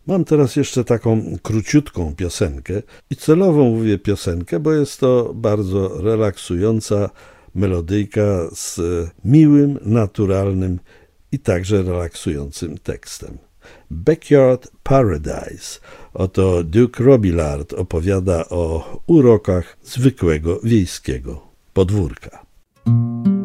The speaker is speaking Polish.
Mam teraz jeszcze taką króciutką piosenkę i celowo mówię piosenkę, bo jest to bardzo relaksująca melodyjka z miłym, naturalnym i także relaksującym tekstem. Backyard Paradise. Oto Duke Robillard opowiada o urokach zwykłego wiejskiego podwórka.